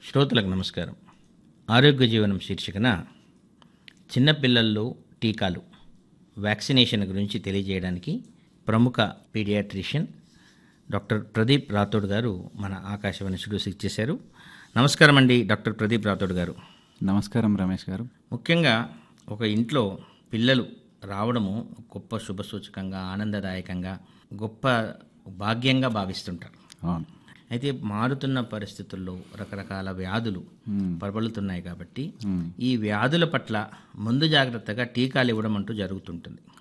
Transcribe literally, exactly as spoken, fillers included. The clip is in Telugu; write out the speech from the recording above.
శ్రోతలకు నమస్కారం. ఆరోగ్య జీవనం శీర్షికన చిన్నపిల్లల్లో టీకాలు వ్యాక్సినేషన్ గురించి తెలియజేయడానికి ప్రముఖ పీడియాట్రిషియన్ డాక్టర్ ప్రదీప్ రాథోడ్ గారు మన ఆకాశవాణి స్టూడియోకి చేశారు. నమస్కారం అండి డాక్టర్ ప్రదీప్ రాథోడ్ గారు. నమస్కారం రమేష్ గారు. ముఖ్యంగా ఒక ఇంట్లో పిల్లలు రావడము గొప్ప శుభసూచకంగా, ఆనందదాయకంగా, గొప్ప భాగ్యంగా భావిస్తుంటారు. అవును. అయితే మారుతున్న పరిస్థితుల్లో రకరకాల వ్యాధులు ప్రబలుతున్నాయి కాబట్టి ఈ వ్యాధుల పట్ల ముందు జాగ్రత్తగా టీకాలు ఇవ్వడం అంటూ జరుగుతుంటుంది.